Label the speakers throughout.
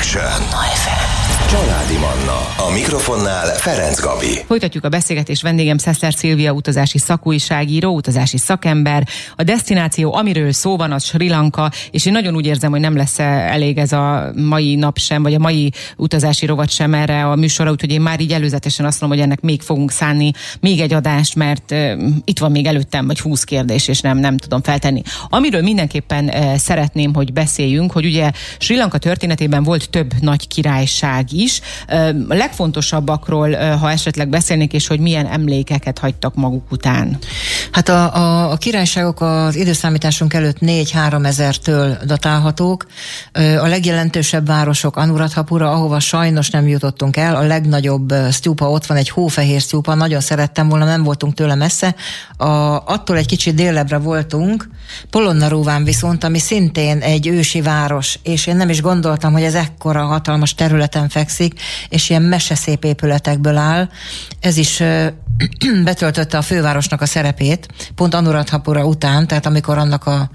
Speaker 1: Connection. Családi Manna. A mikrofonnál Ferenc Gabi.
Speaker 2: Folytatjuk a beszélgetést. Vendégem Szeszler Szilvia, utazási szakújságíró, utazási szakember. A desztináció, amiről szó van, az Srí Lanka, és én nagyon úgy érzem, hogy nem lesz elég ez a mai nap sem, vagy a mai utazási rovat sem erre a műsorra, úgyhogy én már így előzetesen azt mondom, hogy ennek még fogunk szánni még egy adást, mert itt van még előttem vagy 20 kérdés, és nem tudom feltenni. Amiről mindenképpen szeretném, hogy beszéljünk, hogy ugye Srí Lanka történetében volt több nagy királyság is. A legfontosabbakról, ha esetleg beszélnék, és hogy milyen emlékeket hagytak maguk után.
Speaker 3: Hát a királyságok az időszámításunk előtt 4-3 ezertől datálhatók. A legjelentősebb városok Anuradhapura, ahova sajnos nem jutottunk el. A legnagyobb sztúpa ott van, egy hófehér sztúpa, nagyon szerettem volna, nem voltunk tőle messze. Attól egy kicsit délebbre voltunk, Polonnaruván viszont, ami szintén egy ősi város, és én nem is gondoltam, hogy ez ekkora hatalmas területen fekszik, és ilyen meseszép épületekből áll. Ez is betöltötte a fővárosnak a szerepét, pont Anuradhapura után, tehát amikor annak a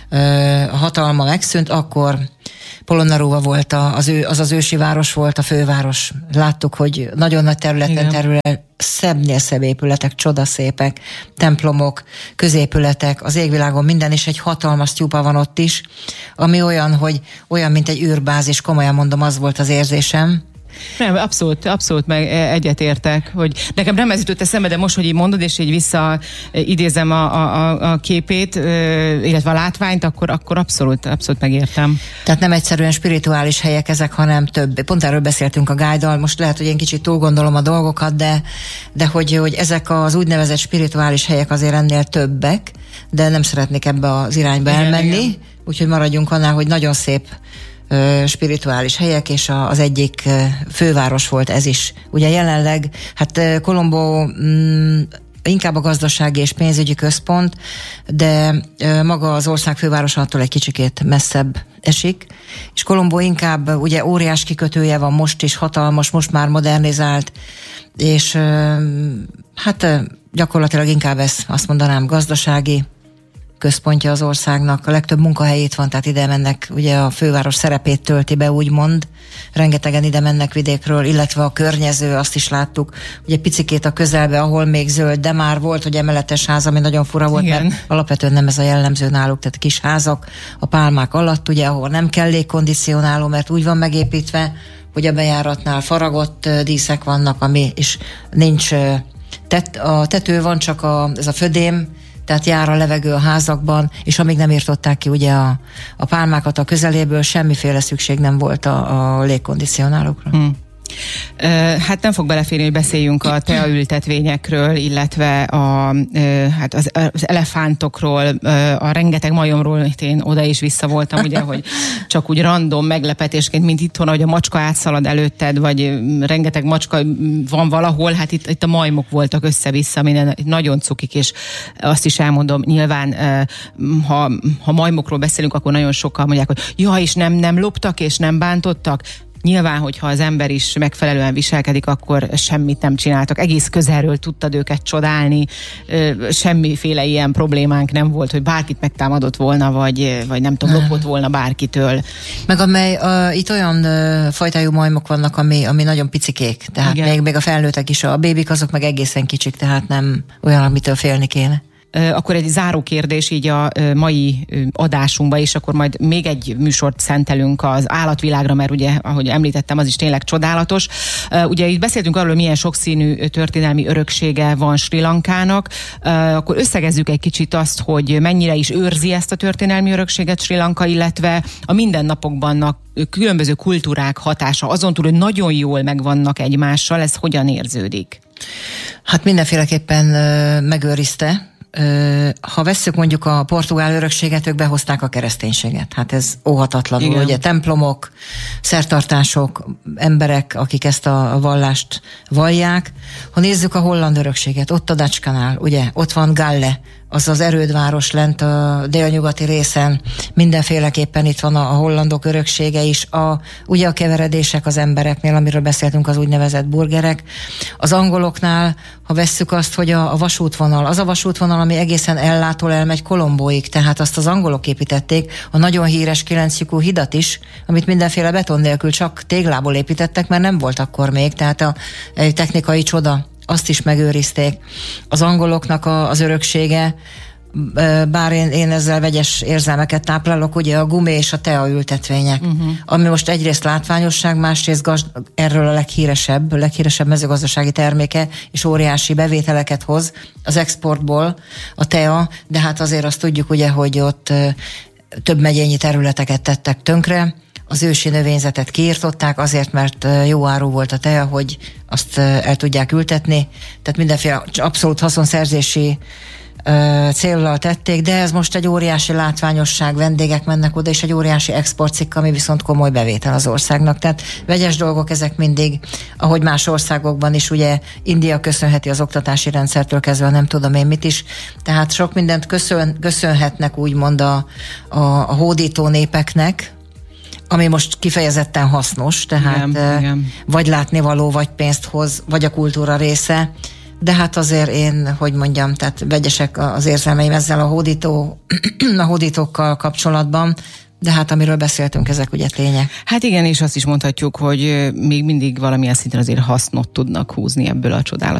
Speaker 3: hatalma megszűnt, akkor Polonnaruva volt az ősi város volt, a főváros. Láttuk, hogy nagyon nagy területen terül el, szebbnél szebb épületek, csodaszépek, templomok, középületek, az égvilágon minden, és egy hatalmas sztúpa van ott is, ami olyan, mint egy űrbázis, komolyan mondom, az volt az érzésem.
Speaker 2: Nem, abszolút meg egyetértek, hogy nekem nem ez jutott eszembe, de most, hogy így mondod, és így visszaidézem a képét, illetve a látványt, akkor abszolút megértem.
Speaker 3: Tehát nem egyszerűen spirituális helyek ezek, hanem több. Pont erről beszéltünk a guide-dal, most lehet, hogy én kicsit túl gondolom a dolgokat, de hogy ezek az úgynevezett spirituális helyek azért ennél többek, de nem szeretnék ebbe az irányba elmenni, úgyhogy maradjunk annál, hogy nagyon szép spirituális helyek, és az egyik főváros volt ez is. Ugye jelenleg, hát Colombo inkább a gazdasági és pénzügyi központ, de maga az ország fővárosa attól egy kicsikét messzebb esik, és Colombo inkább ugye óriás kikötője van most is, hatalmas, most már modernizált, és hát gyakorlatilag inkább ez, azt mondanám, gazdasági központja az országnak, a legtöbb munkahelyét van, tehát ide mennek, ugye a főváros szerepét tölti be, úgymond. Rengetegen ide mennek vidékről, illetve a környező, azt is láttuk, ugye picikét a közelbe, ahol még zöld, de már volt, hogy emeletes ház, ami nagyon fura volt, mert alapvetően nem ez a jellemző náluk, tehát kis házak a pálmák alatt, ugye, ahol nem kell légkondicionáló, mert úgy van megépítve, hogy a bejáratnál faragott díszek vannak, ami is nincs, a tető van, csak ez a födém, tehát jár a levegő a házakban, és amíg nem írtották ki ugye a pálmákat a közeléből, semmiféle szükség nem volt a légkondicionálókra.
Speaker 2: Hát nem fog beleférni, hogy beszéljünk a teaültetvényekről, illetve az elefántokról, a rengeteg majomról. Én oda is vissza voltam, ugye, hogy csak úgy random meglepetésként, mint itthon, hogy a macska átszalad előtted, vagy rengeteg macska van valahol, hát itt a majmok voltak össze-vissza, minden nagyon cukik, és azt is elmondom, nyilván, ha majmokról beszélünk, akkor nagyon sokan mondják, hogy ja, és nem loptak, és nem bántottak. Nyilván, hogyha az ember is megfelelően viselkedik, akkor semmit nem csináltak. Egész közelről tudtad őket csodálni, semmiféle ilyen problémánk nem volt, hogy bárkit megtámadott volna, vagy nem tudom, lopott volna bárkitől.
Speaker 3: Meg itt olyan fajtájú majmok vannak, ami nagyon picikék, tehát még a felnőttek is, a bébik azok meg egészen kicsik, tehát nem olyan, amitől félni kéne.
Speaker 2: Akkor egy záró kérdés így a mai adásunkba, és akkor majd még egy műsort szentelünk az állatvilágra, mert ugye, ahogy említettem, az is tényleg csodálatos. Ugye itt beszéltünk arról, hogy milyen sokszínű történelmi öröksége van Srí Lankának. Akkor összegezzük egy kicsit azt, hogy mennyire is őrzi ezt a történelmi örökséget Srí Lanka, illetve a mindennapokban különböző kultúrák hatása, azon túl, hogy nagyon jól megvannak egymással, ez hogyan érződik?
Speaker 3: Hát mindenféleképpen megőrizte. Ha vesszük mondjuk a portugál örökséget, ők behozták a kereszténységet. Hát ez óhatatlanul, ugye templomok, szertartások, emberek, akik ezt a vallást vallják. Ha nézzük a holland örökséget, ott a Dutchkanál, ugye, ott van Galle, az az erődváros lent a délnyugati részen, mindenféleképpen itt van a hollandok öröksége is, ugye a keveredések az embereknél, amiről beszéltünk, az úgynevezett burgerek. Az angoloknál, ha vesszük azt, hogy a vasútvonal, az a vasútvonal, ami egészen ellától elmegy Kolombóig, tehát azt az angolok építették, a nagyon híres 9 lyukú hidat is, amit mindenféle beton nélkül csak téglából építettek, mert nem volt akkor még, tehát a technikai csoda, azt is megőrizték. Az angoloknak az öröksége, bár én ezzel vegyes érzelmeket táplálok, ugye a gumi és a tea ültetvények, ami most egyrészt látványosság, másrészt erről a leghíresebb mezőgazdasági terméke, és óriási bevételeket hoz az exportból a tea, de hát azért azt tudjuk ugye, hogy ott több megyényi területeket tettek tönkre, az ősi növényzetet kiirtották azért, mert jó áru volt a tea, hogy azt el tudják ültetni, tehát mindenféle abszolút haszonszerzési céllal tették, de ez most egy óriási látványosság, vendégek mennek oda, és egy óriási exportcikk, ami viszont komoly bevétel az országnak. Tehát vegyes dolgok ezek mindig, ahogy más országokban is, ugye India köszönheti az oktatási rendszertől kezdve, nem tudom én mit is, tehát sok mindent köszönhetnek úgymond a hódító népeknek, ami most kifejezetten hasznos, tehát igen. Vagy látnivaló, vagy pénzt hoz, vagy a kultúra része, de hát azért én, hogy mondjam, tehát vegyesek az érzelmeim ezzel a hódítókkal kapcsolatban, de hát amiről beszéltünk, ezek ugye tények.
Speaker 2: Hát igen, és azt is mondhatjuk, hogy még mindig valamilyen szinten azért hasznot tudnak húzni ebből a csodálatos